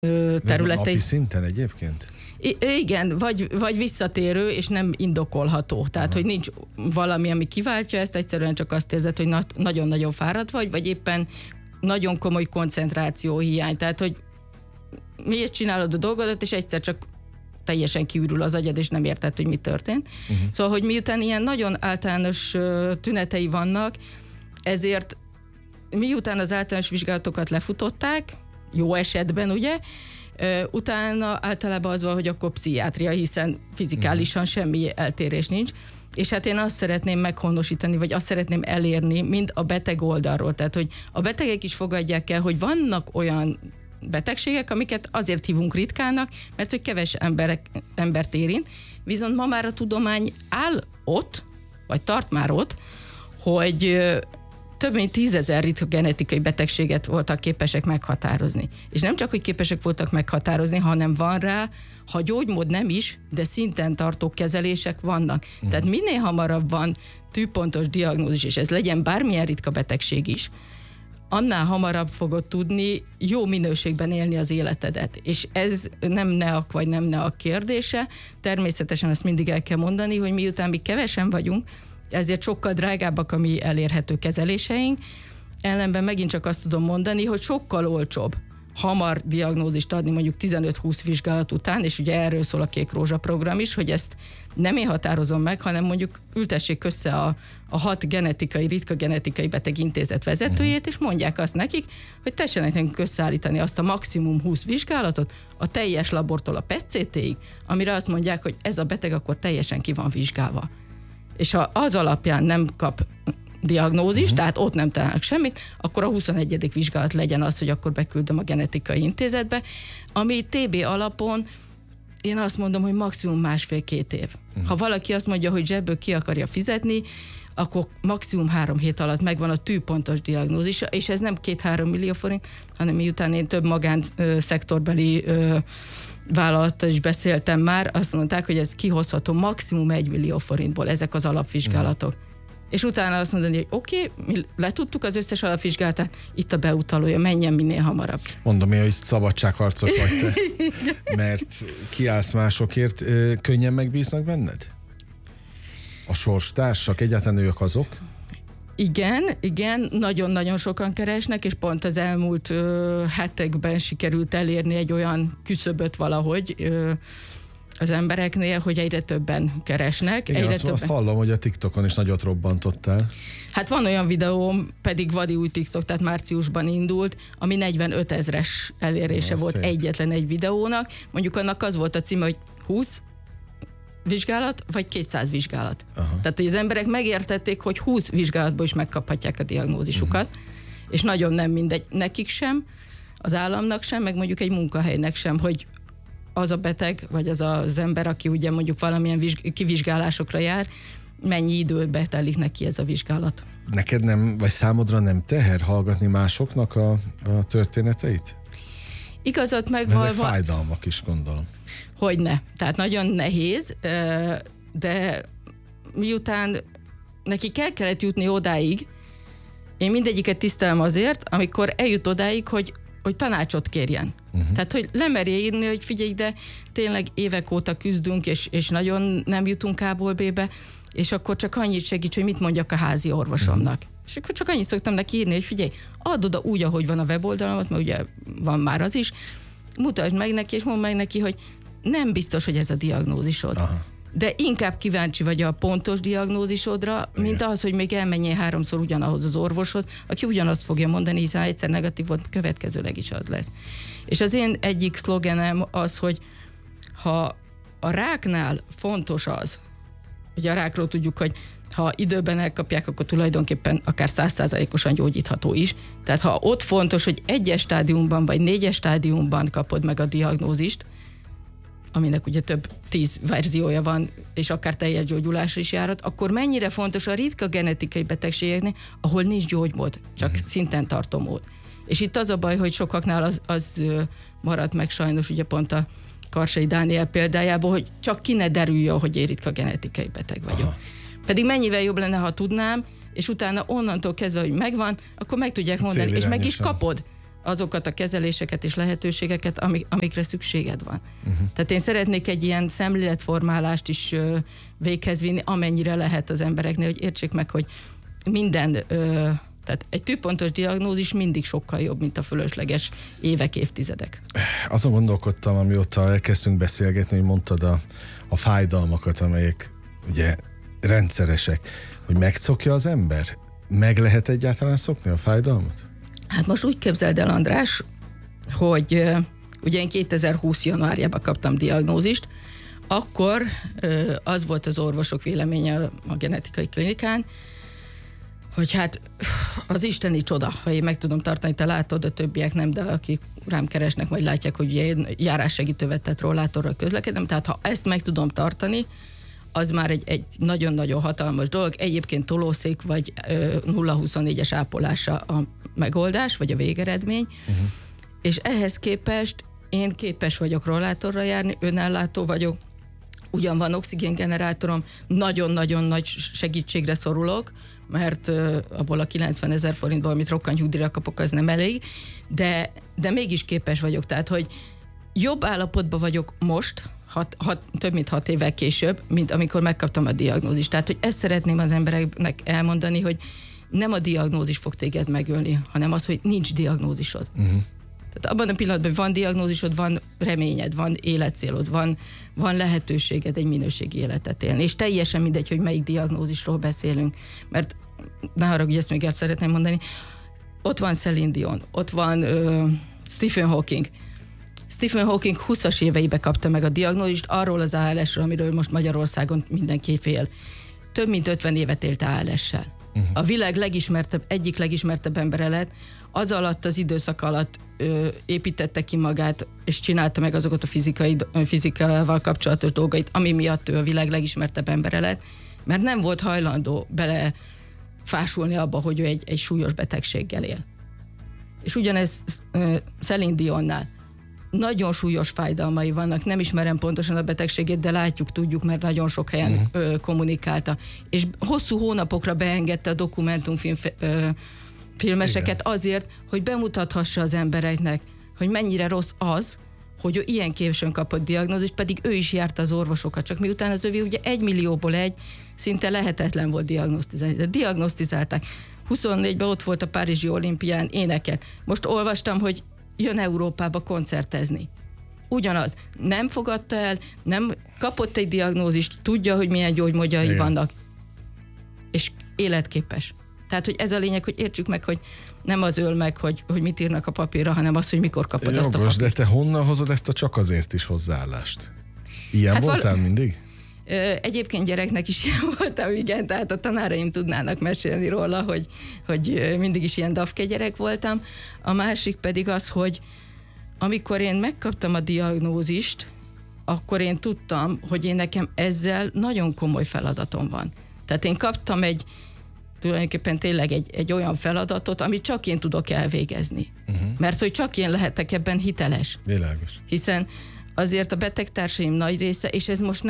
területei. Napi szinten egyébként? Igen, vagy visszatérő, és nem indokolható. Tehát, hogy nincs valami, ami kiváltja ezt, egyszerűen csak azt érzed, hogy nagyon-nagyon fáradt vagy éppen nagyon komoly koncentráció hiány. Tehát, hogy miért csinálod a dolgodat, és egyszer csak teljesen kiürül az agyad, és nem érted, hogy mi történt. Szóval, hogy miután ilyen nagyon általános tünetei vannak, ezért miután az általános vizsgálatokat lefutották, jó esetben, ugye, utána általában az van, hogy akkor pszichiátria, hiszen fizikálisan semmi eltérés nincs. És hát én azt szeretném meghonosítani, vagy azt szeretném elérni, mind a beteg oldalról. Tehát, hogy a betegek is fogadják el, hogy vannak olyan betegségek, amiket azért hívunk ritkának, mert hogy keves embert érint. Viszont ma már a tudomány áll ott, vagy tart már ott, hogy több mint 10 000 ritka genetikai betegséget voltak képesek meghatározni. És nem csak, hogy képesek voltak meghatározni, hanem van rá, ha gyógymód nem is, de szinten tartó kezelések vannak. Tehát minél hamarabb van tűpontos diagnózis, és ez legyen bármilyen ritka betegség is, annál hamarabb fogod tudni jó minőségben élni az életedet. És ez nem neak vagy nem neak kérdése. Természetesen azt mindig el kell mondani, hogy miután mi kevesen vagyunk, ezért sokkal drágábbak a mi elérhető kezeléseink. Ellenben megint csak azt tudom mondani, hogy sokkal olcsóbb hamar diagnózist adni mondjuk 15-20 vizsgálat után, és ugye erről szól a Kék Rózsa program is, hogy ezt nem én határozom meg, hanem mondjuk ültessék össze a 6 ritka genetikai beteg intézet vezetőjét, és mondják azt nekik, hogy tessenek nekünk összeállítani azt a maximum 20 vizsgálatot, a teljes labortól a PET-CT-ig, amire azt mondják, hogy ez a beteg akkor teljesen ki van vizsgálva. És ha az alapján nem kap diagnózis, tehát ott nem találnak semmit, akkor a 21. vizsgálat legyen az, hogy akkor beküldöm a genetikai intézetbe, ami TB alapon én azt mondom, hogy maximum 1,5-2 év. Ha valaki azt mondja, hogy zsebből ki akarja fizetni, akkor maximum 3 hét alatt megvan a tűpontos diagnózisa, és ez nem 2-3 millió forint, hanem miután én több magánszektorbeli vállalattal is beszéltem már, azt mondták, hogy ez kihozható maximum 1 millió forintból, ezek az alapvizsgálatok. És utána azt mondani, hogy oké, mi letudtuk az összes alapvizsgálatát, itt a beutalója, menjen minél hamarabb. Mondom én, hogy szabadságharcos vagy te, mert kiállsz másokért, könnyen megbíznak benned? A sorstársak, egyáltalán ők azok? Igen, nagyon-nagyon sokan keresnek, és pont az elmúlt hetekben sikerült elérni egy olyan küszöböt valahogy az embereknél, hogy egyre többen keresnek. Igen, azt hallom, hogy a TikTokon is nagyot robbantottál. Hát van olyan videóm, pedig vadi új TikTok, tehát márciusban indult, ami 45 000-es elérése volt egyetlen egy videónak. Mondjuk annak az volt a címe, hogy 20 vizsgálat, vagy 200 vizsgálat. Tehát, hogy az emberek megértették, hogy 20 vizsgálatból is megkaphatják a diagnózisukat, és nagyon nem mindegy nekik sem, az államnak sem, meg mondjuk egy munkahelynek sem, hogy az a beteg, vagy az ember, aki ugye mondjuk valamilyen kivizsgálásokra jár, mennyi időbe telik neki ez a vizsgálat. Neked nem, vagy számodra nem teher hallgatni másoknak a történeteit? Igazat megvalva... Ezek fájdalmak is, gondolom. Hogyne. Tehát nagyon nehéz, de miután neki kellett jutni odáig, én mindegyiket tisztelem azért, amikor eljut odáig, hogy tanácsot kérjen. Tehát, hogy lemerje írni, hogy figyelj, de tényleg évek óta küzdünk, és nagyon nem jutunk A-ból B-be, és akkor csak annyit segíts, hogy mit mondjak a házi orvosomnak. És akkor csak annyit szoktam neki írni, hogy figyelj, add oda úgy, ahogy van a weboldalamat, mert ugye van már az is, mutasd meg neki, és mondd meg neki, hogy nem biztos, hogy ez a diagnózisod. De inkább kíváncsi vagy a pontos diagnózisodra, mint az, hogy még elmenjél 3-szor ugyanahoz az orvoshoz, aki ugyanazt fogja mondani, hiszen egyszer negatív volt, következőleg is az lesz. És az én egyik szlogenem az, hogy ha a ráknál fontos az, hogy a rákról tudjuk, hogy ha időben elkapják, akkor tulajdonképpen akár 100%-osan gyógyítható is. Tehát ha ott fontos, hogy 1-es stádiumban vagy 4-es stádiumban kapod meg a diagnózist, aminek ugye több 10 verziója van, és akár teljes gyógyulásra is járat, akkor mennyire fontos a ritka genetikai betegségeknél, ahol nincs gyógymód, csak szinten tartó mód. És itt az a baj, hogy sokaknál az maradt meg sajnos, ugye pont a Karsai Dániel példájából, hogy csak ki ne derüljön, hogy én ritka genetikai beteg vagyok. Pedig mennyivel jobb lenne, ha tudnám, és utána onnantól kezdve, hogy megvan, akkor meg tudják mondani, és meg is kapod. azokat a kezeléseket és lehetőségeket, amikre szükséged van. Tehát én szeretnék egy ilyen szemléletformálást is véghez vinni, amennyire lehet az embereknél, hogy értsék meg, hogy minden, tehát egy tűpontos diagnózis mindig sokkal jobb, mint a fölösleges évek, évtizedek. Azon gondolkodtam, amióta elkezdtünk beszélgetni, hogy mondtad a fájdalmakat, amelyek ugye rendszeresek, hogy megszokja az ember? Meg lehet egyáltalán szokni a fájdalmat? Hát most úgy képzeld el, András, hogy ugye én 2020 januárjában kaptam diagnózist, akkor az volt az orvosok véleménye a genetikai klinikán, hogy hát az isteni csoda, ha én meg tudom tartani, te látod, a többiek nem, de akik rám keresnek, majd látják, hogy én járássegítővet, tehát rollátorral közlekedem, tehát ha ezt meg tudom tartani, az már egy nagyon-nagyon hatalmas dolog. Egyébként tolószék vagy 0-24-es ápolása a megoldás, vagy a végeredmény. És ehhez képest én képes vagyok rollátorra járni, önellátó vagyok, ugyan van oxigéngenerátorom, nagyon-nagyon nagy segítségre szorulok, mert abból a 90 000 forintból, amit rokkantnyugdíjra kapok, az nem elég, de mégis képes vagyok. Tehát, hogy jobb állapotban vagyok most, több mint 6 évvel később, mint amikor megkaptam a diagnózist. Tehát, hogy ezt szeretném az embereknek elmondani, hogy nem a diagnózis fog téged megölni, hanem az, hogy nincs diagnózisod. Tehát abban a pillanatban, hogy van diagnózisod, van reményed, van életcélod, van lehetőséged egy minőségi életet élni. És teljesen mindegy, hogy melyik diagnózisról beszélünk. Mert ne haragudj, ezt még el szeretném mondani, ott van Celine Dion, ott van Stephen Hawking. Stephen Hawking 20-as éveibe kapta meg a diagnózist arról az ALS-ről, amiről most Magyarországon mindenki fél. Több mint 50 évet élt ALS-sel. A világ egyik legismertebb embere lett, az alatt, az időszak alatt építette ki magát, és csinálta meg azokat a fizikával kapcsolatos dolgait, ami miatt ő a világ legismertebb embere lett, mert nem volt hajlandó belefásulni abba, hogy ő egy súlyos betegséggel él. És ugyanez Celine Dionnál. Nagyon súlyos fájdalmai vannak, nem ismerem pontosan a betegségét, de tudjuk, mert nagyon sok helyen kommunikálta. És hosszú hónapokra beengedte a dokumentumfilm filmeseket azért, hogy bemutathassa az embereknek, hogy mennyire rossz az, hogy ő ilyen későn kapott diagnózist, pedig ő is járta az orvosokat, csak miután az övé ugye 1 millióból szinte lehetetlen volt diagnosztizálni, de diagnosztizálták. 24-ben ott volt a Párizsi olimpián, énekelt. Most olvastam, hogy jön Európába koncertezni. Ugyanaz. Nem fogadta el, nem kapott egy diagnózist, tudja, hogy milyen gyógymódjai vannak. És életképes. Tehát, hogy ez a lényeg, hogy értsük meg, hogy nem az öl meg, hogy mit írnak a papírra, hanem az, hogy mikor kapod azt a papírt. De te honnan hozod ezt a csak azért is hozzáállást? Ilyen voltál mindig? Egyébként gyereknek is ilyen voltam, igen, tehát a tanáraim tudnának mesélni róla, hogy mindig is ilyen dafke gyerek voltam. A másik pedig az, hogy amikor én megkaptam a diagnózist, akkor én tudtam, hogy én nekem ezzel nagyon komoly feladatom van. Tehát én kaptam tulajdonképpen tényleg egy olyan feladatot, amit csak én tudok elvégezni. Mert hogy csak én lehetek ebben hiteles. Világos. Hiszen azért a betegtársaim nagy része, és ez most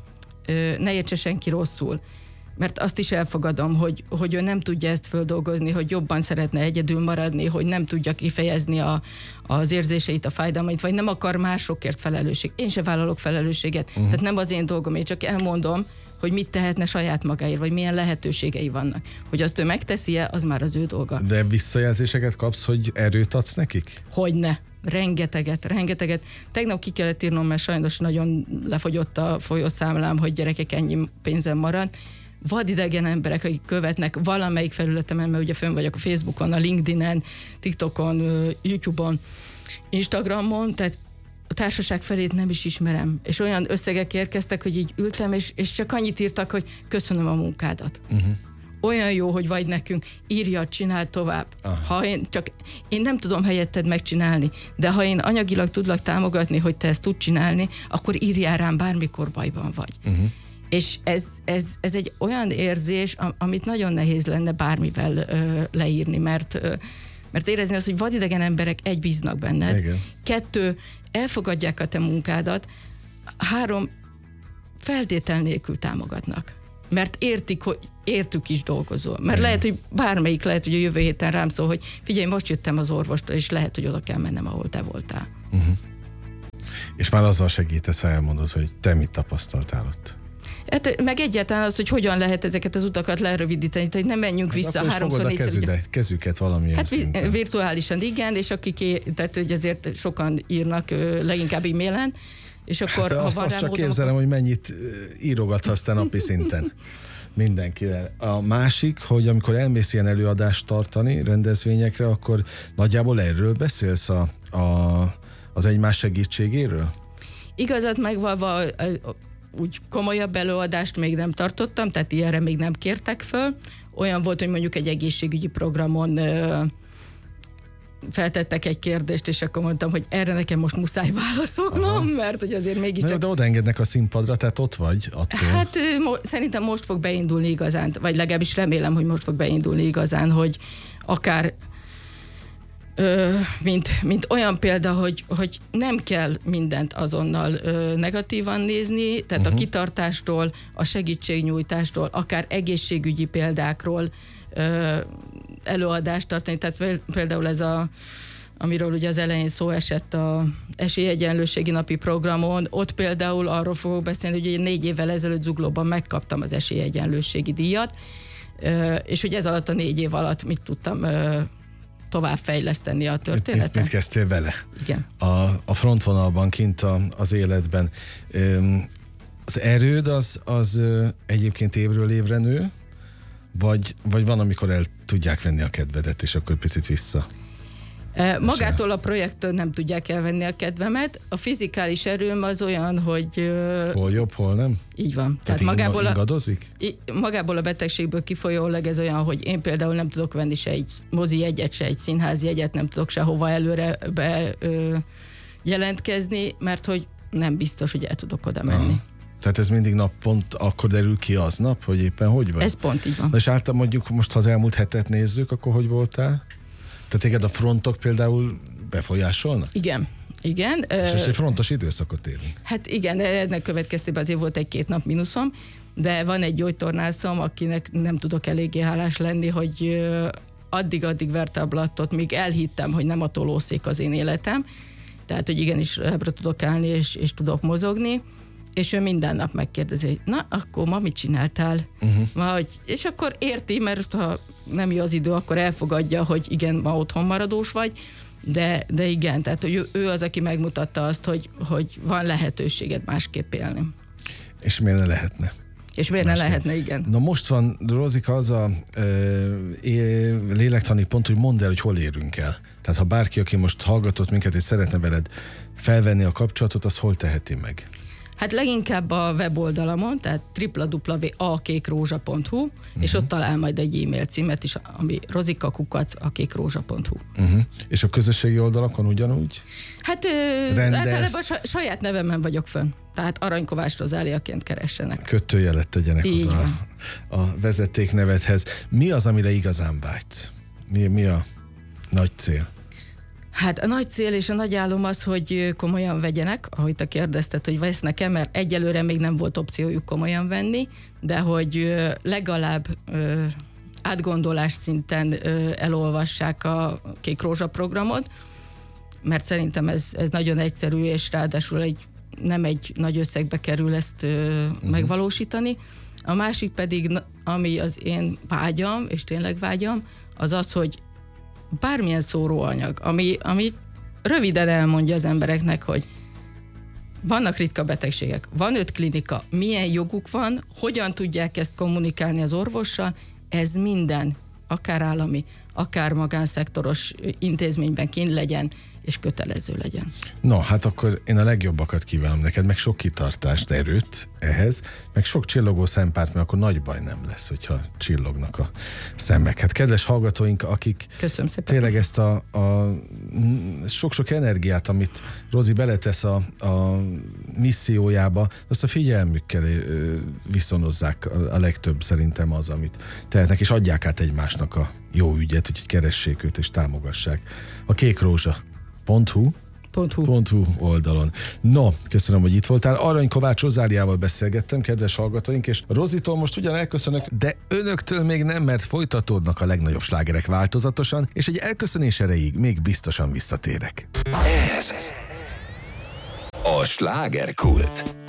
ne értse senki rosszul, mert azt is elfogadom, hogy ő nem tudja ezt földolgozni, hogy jobban szeretne egyedül maradni, hogy nem tudja kifejezni az érzéseit, a fájdalmait, vagy nem akar másokért felelősség. Én se vállalok felelősséget, tehát nem az én dolgom, én csak elmondom, hogy mit tehetne saját magáért, vagy milyen lehetőségei vannak. Hogy azt ő megteszi-e, az már az ő dolga. De visszajelzéseket kapsz, hogy erőt adsz nekik? Hogyne. Rengeteget. Tegnap ki kellett írnom, mert sajnos nagyon lefogyott a folyószámlám, hogy gyerekek, ennyi pénzem marad. Vadidegen emberek, akik követnek valamelyik felületemen, mert ugye fönn vagyok a Facebookon, a LinkedIn-en, TikTokon, YouTube-on, Instagramon, tehát a társaság felét nem is ismerem. És olyan összegek érkeztek, hogy így ültem, és csak annyit írtak, hogy köszönöm a munkádat. Olyan jó, hogy vagy nekünk, írjad, csináld tovább. Ha én nem tudom helyetted megcsinálni, de ha én anyagilag tudlak támogatni, hogy te ezt tud csinálni, akkor írjál rám, bármikor bajban vagy. És ez egy olyan érzés, amit nagyon nehéz lenne bármivel leírni, mert érezni azt, hogy vadidegen emberek bíznak benned. Igen. 2, elfogadják a te munkádat. 3, feltétel nélkül támogatnak. mert értik, hogy értük is dolgozol. Mert lehet, hogy bármelyik lehet, hogy a jövő héten rám szól, hogy figyelj, most jöttem az orvostól, és lehet, hogy oda kell mennem, ahol te voltál. És már azzal segítesz, ha elmondod, hogy te mit tapasztaltál ott. Hát, meg egyáltalán az, hogy hogyan lehet ezeket az utakat lerövidíteni, hogy nem menjünk vissza háromszor, négyszer. Kezüket valamilyen szinten. Virtuálisan igen, és tehát hogy azért sokan írnak leginkább e-mailen, és akkor, hát ha azt van rá csak módom, képzelem, hogy mennyit írogathatsz te napi szinten mindenkivel. A másik, hogy amikor elmész ilyen előadást tartani rendezvényekre, akkor nagyjából erről beszélsz az egymás segítségéről? Igazat megvalva, úgy komolyabb előadást még nem tartottam, tehát ilyenre még nem kértek föl. Olyan volt, hogy mondjuk egy egészségügyi programon feltettek egy kérdést, és akkor mondtam, hogy erre nekem most muszáj válaszolnom, mert hogy azért mégiscsak... De oda engednek a színpadra, tehát ott vagy attól. Hát szerintem most fog beindulni igazán, vagy legalábbis remélem, hogy most fog beindulni igazán, hogy akár mint olyan példa, hogy nem kell mindent azonnal negatívan nézni, tehát a kitartástól, a segítségnyújtástól, akár egészségügyi példákról előadást tartani, tehát például ez amiről ugye az elején szó esett a esélyegyenlőségi napi programon, ott például arról fogok beszélni, hogy 4 évvel ezelőtt Zuglóban megkaptam az esélyegyenlőségi díjat, és hogy ez alatt a 4 év alatt mit tudtam továbbfejleszteni a történetet. Mit kezdtél vele? Igen. A frontvonalban, kint az életben. Az erőd az egyébként évről évre nő, vagy van, amikor el tudják venni a kedvedet, és akkor picit vissza? Magától a projektől nem tudják elvenni a kedvemet. A fizikális erőm az olyan, hogy... Hol jobb, hol nem? Így van. Tehát ingadozik? Magából a betegségből kifolyólag ez olyan, hogy én például nem tudok venni se egy mozi jegyet, se egy színházi jegyet, nem tudok sehova előre jelentkezni, mert hogy nem biztos, hogy el tudok oda menni. Tehát ez mindig nap pont akkor derül ki aznap, hogy éppen hogy vagy? Ez pont így van. És általában mondjuk most, ha az elmúlt hetet nézzük, akkor hogy voltál? Tehát téged a frontok például befolyásolnak? Igen. És egy frontos időszakot élünk. Hát igen, ennek következtében azért volt 1-2 nap mínuszom, de van egy gyógytornászom, akinek nem tudok eléggé hálás lenni, hogy addig verte a blattot, míg elhittem, hogy nem a tolószék az én életem. Tehát, hogy igenis ebbre tudok állni, és tudok mozogni. És ő minden nap megkérdezi, hogy na, akkor ma mit csináltál? És akkor érti, mert ha nem jó az idő, akkor elfogadja, hogy igen, ma otthon maradós vagy, de igen, tehát hogy ő az, aki megmutatta azt, hogy van lehetőséged másképp élni. És miért ne lehetne? És miért ne lehetne, igen. Na most van, Rozika, az a lélektani pont, hogy mondd el, hogy hol érünk el. Tehát ha bárki, aki most hallgatott minket, és szeretne veled felvenni a kapcsolatot, az hol teheti meg? Hát leginkább a weboldalamon, tehát www.akékrózsa.hu, és ott talál majd egy e-mail címet is, ami rozika@akékrózsa.hu. És a közösségi oldalakon ugyanúgy? Hát általában saját nevemen vagyok fönn. Tehát Arany Kovács Rozáliaként keressenek. Kötőjelet tegyenek így oda a vezetéknevedhez. Mi az, amire igazán vágysz? Mi a nagy cél? Hát a nagy cél és a nagy álom az, hogy komolyan vegyenek, ahogy te kérdezted, hogy vesznek-e, mert egyelőre még nem volt opciójuk komolyan venni, de hogy legalább átgondolás szinten elolvassák a Kék Rózsa programot, mert szerintem ez nagyon egyszerű, és ráadásul nem egy nagy összegbe kerül ezt megvalósítani. A másik pedig, ami az én vágyam, és tényleg vágyam, az az, hogy bármilyen szóróanyag, ami röviden elmondja az embereknek, hogy vannak ritka betegségek, van 5 klinika, milyen joguk van, hogyan tudják ezt kommunikálni az orvossal, ez minden, akár állami, akár magánszektoros intézményben kint legyen, és kötelező legyen. No, hát akkor én a legjobbakat kívánom neked, meg sok kitartást, erőt ehhez, meg sok csillogó szempárt, mert akkor nagy baj nem lesz, hogyha csillognak a szemek. Hát kedves hallgatóink, akik tényleg ezt a sok-sok energiát, amit Rozi beletesz a missziójába, azt a figyelmükkel viszonozzák a legtöbb szerintem az, amit tehetnek, és adják át egymásnak a jó ügyet, úgyhogy keressék őt és támogassák. A kékrózsa.hu .hu oldalon. No, köszönöm, hogy itt voltál. Arany Kovács Rozáliával beszélgettem, kedves hallgatóink, és Rozitól most ugyan elköszönök, de önöktől még nem, mert folytatódnak a legnagyobb slágerek változatosan, és egy elköszönés erejéig még biztosan visszatérek. Ez a Slágerkult.